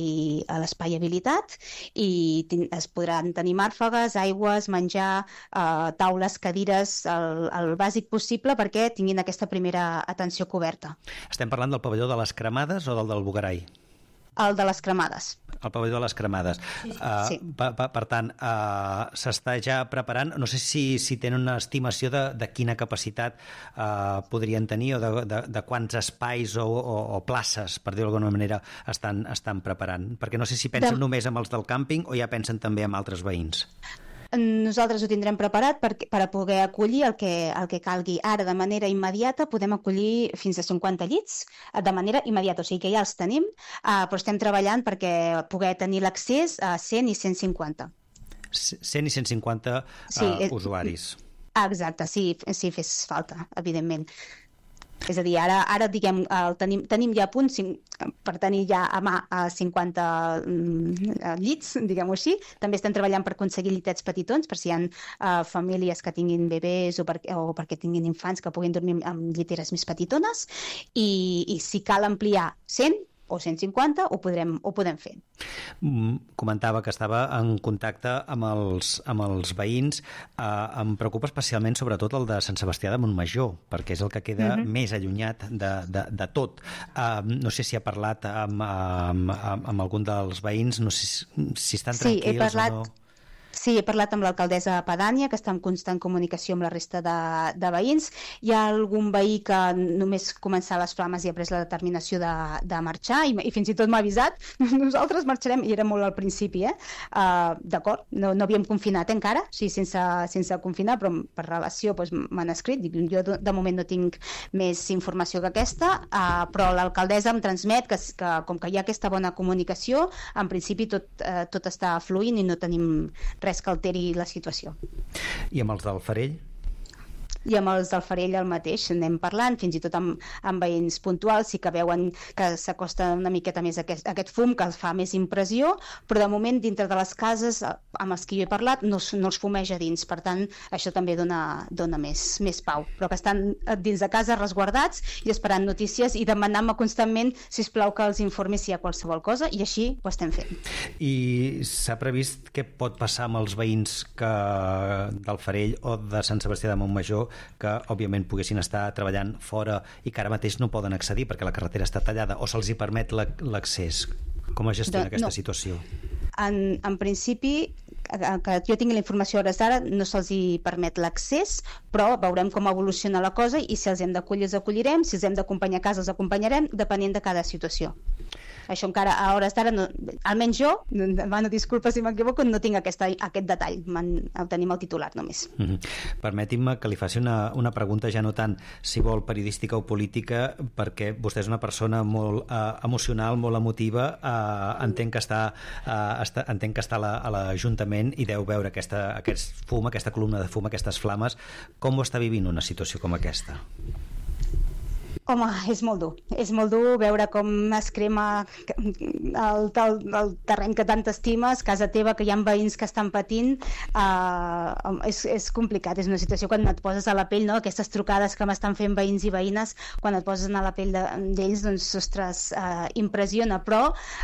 l'espai habilitat i es podran tenir màrfegues, aigües, menjar, eh, taules, cadires, el, el bàsic possible perquè tinguin aquesta primera atenció coberta. Estem parlant del pavelló de les Cremades o del del Bugarai? El de les Cremades. El pavelló de les Cremades. Sí. Uh, sí. per, per, per tant, uh, s'està ja preparant. No sé si, si tenen una estimació de, de quina capacitat uh, podrien tenir o de, de, de quants espais o, o, o places, per dir-ho d'alguna manera, estan, estan preparant. Perquè no sé si pensen de... només amb els del càmping o ja pensen també amb altres veïns. Nosaltres ho tindrem preparat per, per a poder acollir el que, el que calgui. Ara, de manera immediata, podem acollir fins a cinquanta llits de manera immediata, o sigui que ja els tenim, uh, però estem treballant perquè poder tenir l'accés a cent i cent cinquanta. cent i cent cinquanta uh, sí, usuaris. Exacte, sí, sí fes falta, evidentment. És a dir, ara, ara diguem, el tenim, tenim ja a punt per tenir ja a mà a cinquanta mm, llits, diguem-ho així. També estem treballant per aconseguir llitets petitons, per si hi ha uh, famílies que tinguin bebès o, per, o perquè tinguin infants que puguin dormir amb lliteres més petitones. I, i si cal ampliar cent o cent cinquanta, ho podrem, ho podem fer. Mm, comentava que estava en contacte amb els, amb els veïns. Eh, em preocupa especialment, sobretot, el de Sant Sebastià de Montmajor, perquè és el que queda mm-hmm. més allunyat de, de, de tot. Eh, no sé si ha parlat amb, amb, amb, amb algun dels veïns, no sé si, si estan tranquils sí, he parlat... o no. Sí, he parlat amb l'alcaldessa Padània, que està en constant comunicació amb la resta de, de veïns. Hi ha algun veí que només començar les flames i ha pres la determinació de, de marxar, i, i fins i tot m'ha avisat, nosaltres marxarem, i era molt al principi, eh? Uh, D'acord, no, no havíem confinat encara, sí, sense, sense confinar, però per relació doncs, m'han escrit, dic, jo de, de moment no tinc més informació que aquesta, uh, però l'alcaldessa em transmet que, que com que hi ha aquesta bona comunicació, en principi tot, uh, tot està fluint i no tenim res que alteri la situació. I amb els del Farell? I amb els del Farell el mateix, anem parlant, fins i tot amb, amb veïns puntuals, sí que veuen que s'acosta una miqueta més aquest, aquest fum, que els fa més impressió, però de moment dintre de les cases, amb els que jo he parlat, no, no els fumeja dins, per tant, això també dona, dona més, més pau, però que estan dins de casa resguardats i esperant notícies i demanant-me constantment, sisplau, que els informi si hi ha qualsevol cosa, i així ho estem fent. I s'ha previst què pot passar amb els veïns que, del Farell o de Sant Sebastià de Montmajor, que òbviament poguessin estar treballant fora i que ara mateix no poden accedir perquè la carretera està tallada, o se'ls hi permet l'accés? Com es gestiona aquesta no. situació? En, en principi, que jo tingui la informació a hores d'ara, no se'ls hi permet l'accés, però veurem com evoluciona la cosa i si els hem d'acollir els acollirem, si els hem d'acompanyar a casa els acompanyarem, depenent de cada situació. Això encara a hores d'ara, no, almenys jo, demano disculpes si m'equivoco, no tinc aquesta, aquest detall, el tenim al titular només. Mm-hmm. Permeti'm que li faci una, una pregunta, ja no tant si vol periodística o política, perquè vostè és una persona molt eh, emocional, molt emotiva, eh, entenc que està, eh, està, entenc que està a, la, a l'Ajuntament i deu veure aquesta, aquest fum, aquesta columna de fum, aquestes flames. Com ho està vivint una situació com aquesta? Home, és molt dur. És molt dur veure com es crema el, el, el terreny que tant estimes, casa teva, que hi ha veïns que estan patint. Uh, és, és complicat, és una situació quan et poses a la pell, no? Aquestes trucades que m'estan fent veïns i veïnes, quan et poses a la pell d'ells, de, doncs, ostres, uh, impressiona. Però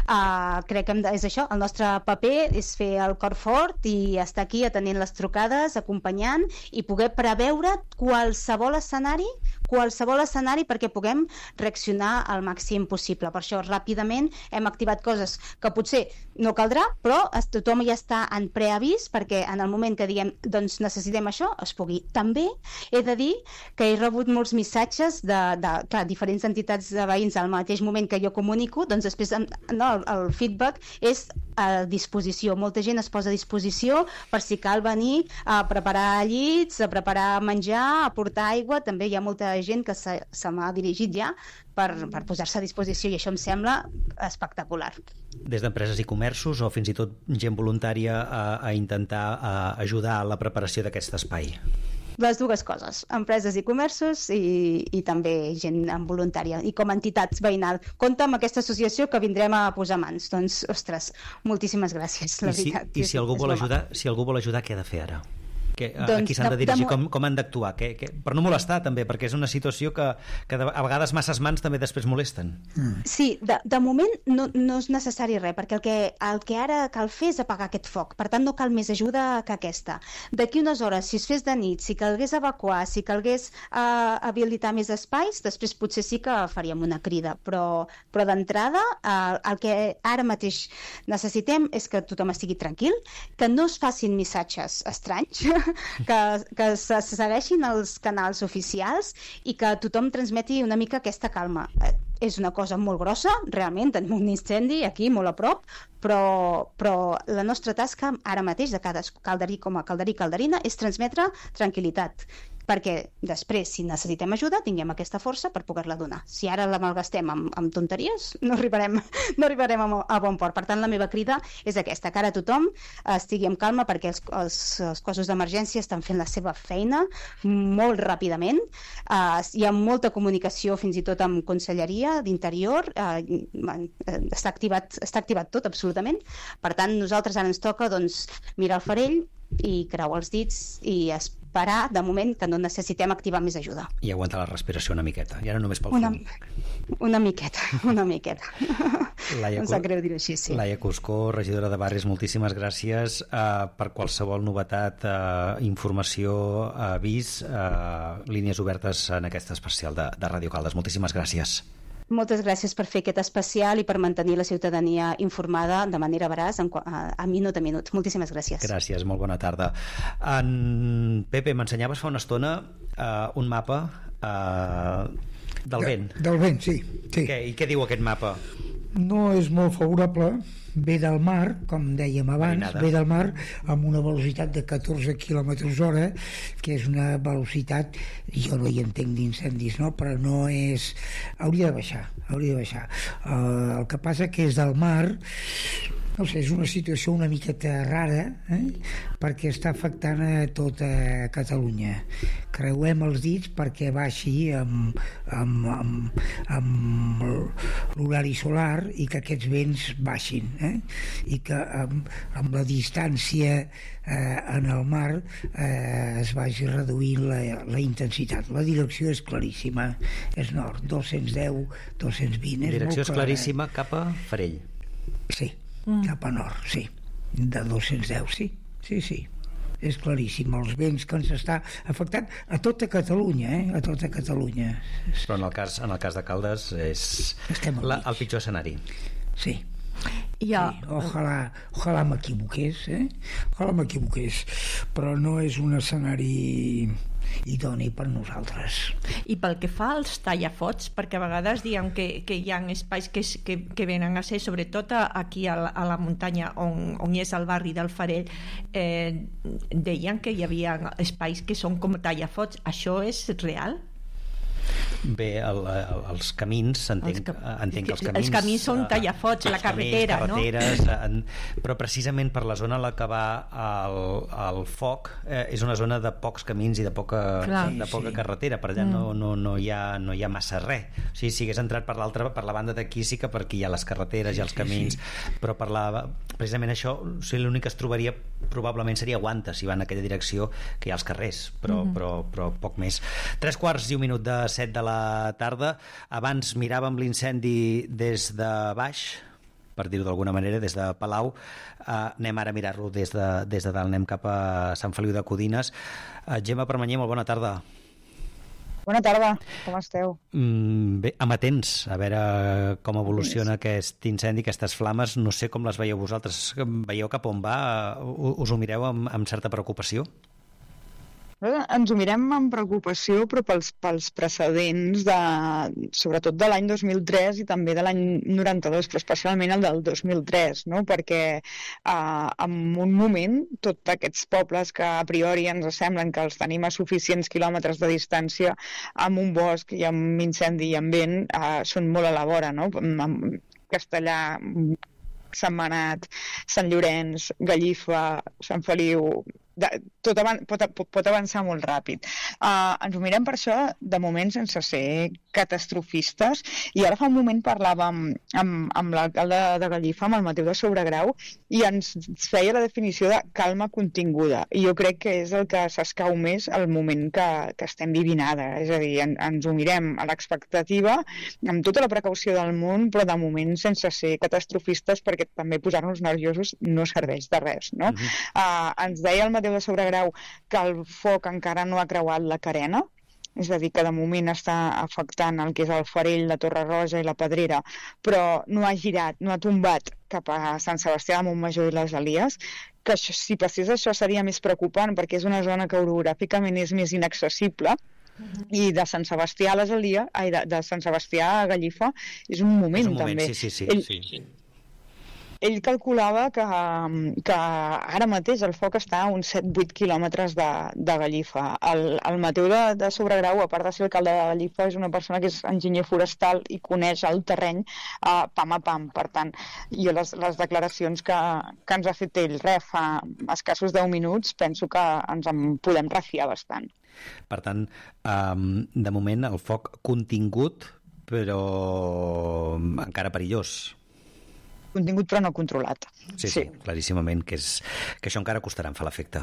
uh, crec que hem de, és això, el nostre paper és fer el cor fort i estar aquí atenent les trucades, acompanyant i poder preveure qualsevol escenari, qualsevol escenari perquè puguem reaccionar al màxim possible. Per això ràpidament hem activat coses que potser no caldrà, però tothom ja està en preavís perquè en el moment que diguem doncs necessitem això, es pugui. També he de dir que he rebut molts missatges de, de clar, diferents entitats de veïns al mateix moment que jo comunico, doncs després no, el, el feedback és a disposició. Molta gent es posa a disposició per si cal venir a preparar llits, a preparar menjar, a portar aigua. També hi ha molta gent que se, se m'ha dirigit ja per, per posar-se a disposició i això em sembla espectacular. Des d'empreses i comerços o fins i tot gent voluntària a, a intentar a ajudar a la preparació d'aquest espai? Les dues coses, empreses i comerços i, i també gent voluntària i com a entitats veïnal. Compte amb aquesta associació que vindrem a posar mans. Doncs, ostres, moltíssimes gràcies, la I si, veritat. I si algú vol ajudar, si algú vol ajudar, què ha de fer ara? Que, a, doncs, a qui s'han de dirigir, de, de... com, com han d'actuar que, que, per no molestar també, perquè és una situació que, que de, a vegades masses mans també després molesten. Mm. Sí, de, de moment no, no és necessari res, perquè el que, el que ara cal fer és apagar aquest foc, per tant no cal més ajuda que aquesta. D'aquí unes hores, si es fes de nit, si calgués evacuar, si calgués uh, habilitar més espais, després potser sí que faríem una crida, però, però d'entrada uh, el que ara mateix necessitem és que tothom estigui tranquil, que no es facin missatges estranys, que, que se segueixin els canals oficials i que tothom transmeti una mica aquesta calma. Eh, és una cosa molt grossa, realment, tenim un incendi aquí molt a prop, però, però la nostra tasca ara mateix de cada calderí com a calderí calderina és transmetre tranquil·litat, perquè després, si necessitem ajuda, tinguem aquesta força per poder-la donar. Si ara la malgastem amb, amb tonteries, no arribarem, no arribarem a, a bon port. Per tant, la meva crida és aquesta, que ara tothom estigui amb calma perquè els, els, els cossos d'emergència estan fent la seva feina molt ràpidament. Uh, hi ha molta comunicació fins i tot amb Conselleria d'Interior, uh, està, activat, està activat tot, absolutament. Per tant, nosaltres ara ens toca doncs, mirar el farell i creuar els dits i esperar, de moment, que no necessitem activar més ajuda. I aguantar la respiració una miqueta, i ara només pel una, fum. Una miqueta, una miqueta. Laia, em sap greu dir així, sí. Laia Cuscó, regidora de Barris, moltíssimes gràcies uh, per qualsevol novetat, uh, informació, avís, uh, línies obertes en aquest especial de, de Ràdio Caldes. Moltíssimes gràcies. Moltes gràcies per fer aquest especial i per mantenir la ciutadania informada de manera veraç en, a, a minut a minut. Moltíssimes gràcies. Gràcies, molt bona tarda. En Pepe, m'ensenyaves fa una estona uh, un mapa uh, del vent. De, del vent, sí. sí. Què, I què diu aquest mapa? No és molt favorable, ve del mar, com dèiem abans, Marinada. ve del mar amb una velocitat de catorze quilòmetres hora, que és una velocitat, jo no hi entenc d'incendis, no? Però no és... Hauria de baixar, hauria de baixar. Uh, el que passa que és del mar, no sé, és una situació una miqueta rara, eh? Perquè està afectant a tota Catalunya. Creuem els dits perquè baixi amb, amb, amb, amb l'horari solar i que aquests vents baixin, eh? I que amb, amb la distància eh, en el mar eh, es vagi reduint la, la intensitat. La direcció és claríssima, és nord, dos-cents deu, dos-cents vint. La direcció és claríssima cap a Farell. Sí. Mm. Cap a nord, sí, de dos-cents deu, sí, sí, sí, és claríssim, els vents que ens està afectant a tota Catalunya, eh? A tota Catalunya. Però en el cas, en el cas de Caldes és la, el pitjor escenari. Sí. Ja. Sí, ojalà, ojalà m'equivoqués, eh? Ojalà m'equivoqués, però no és un escenari idoni per nosaltres. I pel que fa als tallafots, perquè a vegades diem que, que hi ha espais que, que, que venen a ser, sobretot aquí a la, a la muntanya on, on és el barri del Farell, eh, deien que hi havia espais que són com tallafots. Això és real? Bé, el, el, els camins, entenc, els, ca... entenc que els camins... Els camins són tallafots, la carretera, camins, carreteres, no? En, però precisament per la zona a la que va el, el foc, eh, és una zona de pocs camins i de poca, Clar, de poca sí. carretera, per allà Mm. no, no, no, hi ha, no hi ha massa res. O sigui, si hagués entrat per l'altra, per la banda d'aquí sí que per aquí hi ha les carreteres i els camins, sí, sí. Però per la, precisament això, o sigui, l'únic que es trobaria probablement seria Guanta, si va en aquella direcció, que hi ha els carrers, però, mm. però, però poc més. Tres quarts i un minut de set de la tarda. Abans miràvem l'incendi des de baix, per dir-ho d'alguna manera, des de Palau. Uh, anem ara a mirar-lo des de, des de dalt. Anem cap a Sant Feliu de Codines. Uh, Gemma Permanyer, molt bona tarda. Bona tarda, com esteu? Mm, bé, amatents a veure com evoluciona aquest incendi, aquestes flames. No sé com les veieu vosaltres. Veieu cap on va? Us ho mireu amb, amb certa preocupació? Ens ho mirem amb preocupació, però pels, pels precedents, de, sobretot de l'any dos mil tres i també de l'any noranta-dos, però especialment el del dos mil tres, no? Perquè eh, en un moment tots aquests pobles que a priori ens semblen que els tenim a suficients quilòmetres de distància, amb un bosc i amb incendi i amb vent, eh, són molt a la vora, no? Castellà, Sentmenat, Sant Llorenç, Gallifa, Sant Feliu... De, tot avan, pot, pot avançar molt ràpid. Uh, ens ho mirem per això, de moment, sense ser catastrofistes, i ara fa un moment parlàvem amb, amb, amb l'alcalde de Gallifa, amb el Mateu de Sobregrau, i ens feia la definició de calma continguda, i jo crec que és el que s'escau més al moment que, que estem vivint ara, és a dir, en, ens ho mirem a l'expectativa, amb tota la precaució del món, però de moment sense ser catastrofistes, perquè també posar-nos nerviosos no serveix de res, no? Uh-huh. Uh, ens deia el Mateu de Sobregrau que el foc encara no ha creuat la Carena, és a dir, que de moment està afectant el que és el Farell, la Torre Roja i la Pedrera, però no ha girat, no ha tombat cap a Sant Sebastià de Montmajor i les Elies, que això, si passés això seria més preocupant, perquè és una zona que orogràficament és més inaccessible, i de Sant Sebastià a les Elies, ai, de, de Sant Sebastià a Gallifa és un moment, és un moment també. Sí, sí, sí, Ell, sí. Ell calculava que, que ara mateix el foc està a uns set vuit quilòmetres de, de Gallifa. El, el Mateu de, de Sobregrau, a part de ser alcalde de Gallifa, és una persona que és enginyer forestal i coneix el terreny uh, pam a pam. Per tant, jo les, les declaracions que, que ens ha fet ell re, fa escassos deu minuts, penso que ens en podem refiar bastant. Per tant, um, de moment el foc contingut, però encara perillós. Contingut però no controlat. Sí, sí, sí, claríssimament, que, és, que això encara costarà en fer l'efecte.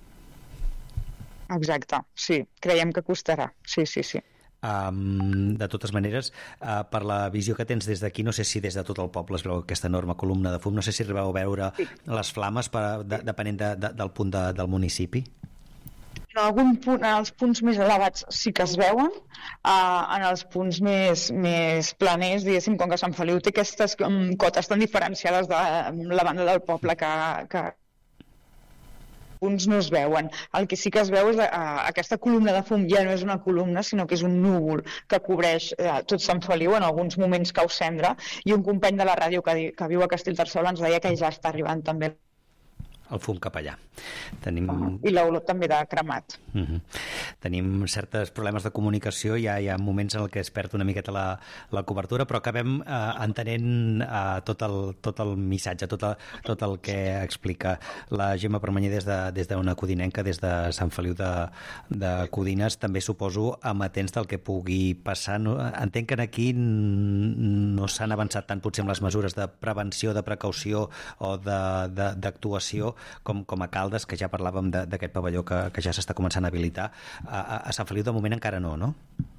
Exacte, sí, creiem que costarà, sí, sí, sí. Um, de totes maneres, uh, per la visió que tens des d'aquí, no sé si des de tot el poble es veu aquesta enorme columna de fum, no sé si arribeu a veure sí. les flames per, de, depenent de, de, del punt de, del municipi. en algun punt, en els punts més elevats sí que es veuen, uh, en els punts més, més planers, diguéssim, com que Sant Feliu té aquestes um, cotes tan diferenciades de um, la banda del poble que, que punts no es veuen. El que sí que es veu és uh, aquesta columna de fum, ja no és una columna, sinó que és un núvol que cobreix uh, tot Sant Feliu, en alguns moments cau cendra, i un company de la ràdio que, que viu a Castellterçol ens deia que ja està arribant també el fum cap allà. Tenim... I l'olor també de cremat. Uh-huh. Tenim certs problemes de comunicació, hi ha, hi ha moments en què es perd una miqueta la, la cobertura, però acabem eh, entenent eh, tot, el, tot el missatge, tot, el, tot el que explica la Gemma Permanyer des de, des d'una codinenca, des de Sant Feliu de, de Codines. També suposo amatents del que pugui passar. No? Entenc que aquí no s'han avançat tant potser amb les mesures de prevenció, de precaució o d'actuació com, com a Caldes, que ja parlàvem d'aquest pavelló que, que ja s'està començant a habilitar. A, a, a Sant Feliu de moment encara no, no?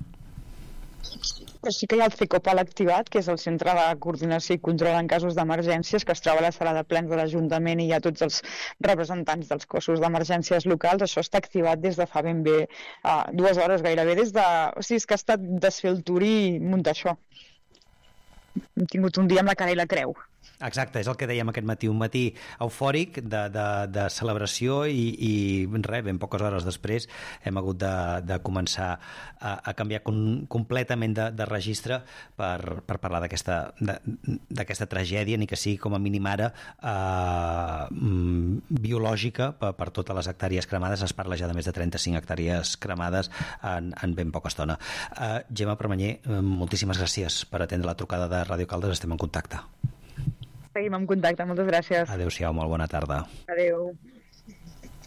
Però sí que hi ha el CECOPAL activat, que és el Centre de Coordinació i Control en Casos d'Emergències, que es troba a la sala de plens de l'Ajuntament i hi ha tots els representants dels cossos d'emergències locals. Això està activat des de fa ben bé uh, dues hores gairebé, des de... O sigui, és que ha estat desfer el Turí i muntar això. Hem tingut un dia amb la cara i la creu. Exacte, és el que dèiem aquest matí, un matí eufòric de, de, de celebració i, i res, ben poques hores després hem hagut de, de començar a, a canviar com, completament de, de registre per, per parlar d'aquesta tragèdia, ni que sigui com a mínim ara eh, biològica per, per totes les hectàrees cremades. Es parla ja de més de trenta-cinc hectàrees cremades en, en ben poca estona. Eh, Gemma Permanyer, moltíssimes gràcies per atendre la trucada de Ràdio Caldes, estem en contacte. Seguim en contacte, moltes gràcies. Adéu-siau, molt bona tarda. Adéu.